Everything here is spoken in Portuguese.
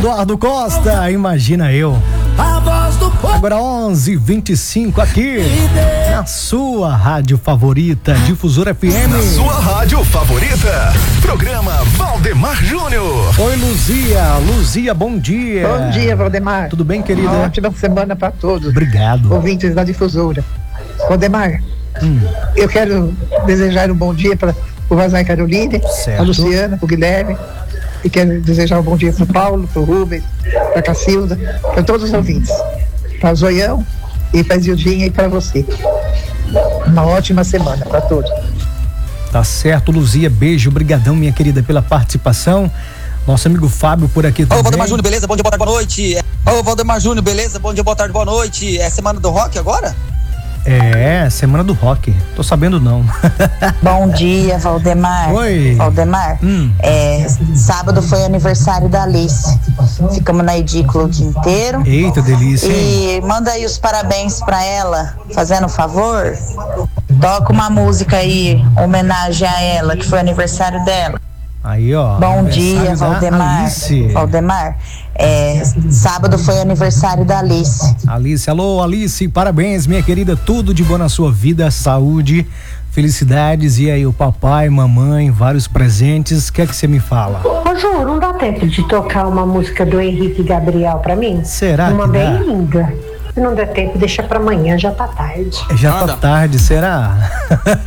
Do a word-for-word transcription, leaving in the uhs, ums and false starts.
Eduardo Costa, imagina eu. A voz do povo. Agora onze e vinte e cinco aqui, na sua rádio favorita, Difusora F M. Na sua rádio favorita, programa Valdemar Júnior. Oi, Luzia. Luzia, bom dia. Bom dia, Valdemar. Tudo bem, querida? Uma ótima semana para todos. Obrigado. Ouvintes da Difusora. Valdemar, Hum. eu quero desejar um bom dia para o Vazar Caroline, Certo. a Luciana, o Guilherme. E quero desejar um bom dia para o Paulo, para o Rubens, para a Cacilda, para todos os ouvintes. Para o Zoião e para a Zildinha e para você. Uma ótima semana para todos. Tá certo, Luzia, beijo, brigadão, minha querida, pela participação. Nosso amigo Fábio por aqui também. Ô, Valdemar Júnior, beleza? Bom dia, boa tarde, boa noite. Ô, Valdemar Júnior, beleza? Bom dia, boa tarde, boa noite. É semana do rock agora? É, semana do rock. Tô sabendo não. Bom dia, Valdemar. Oi. Valdemar, Hum. é, sábado foi aniversário da Alice. Ficamos na edícula o dia inteiro. Eita, delícia, hein? E manda aí os parabéns pra ela, fazendo um favor. Toca uma música aí, homenagem a ela, que foi aniversário dela. Aí, ó. Bom dia, aniversário da Valdemar. Alice. Valdemar, é, sábado foi aniversário da Alice. Alice, alô, Alice, parabéns, minha querida, tudo de bom na sua vida, saúde, felicidades, e aí o papai, mamãe, vários presentes, o que é que você me fala? Ô Ju, não dá tempo de tocar uma música do Henrique Gabriel pra mim? Será Uma que bem dá? linda. Se não der tempo, deixa pra amanhã, já tá tarde. Já Nada. tá tarde, será?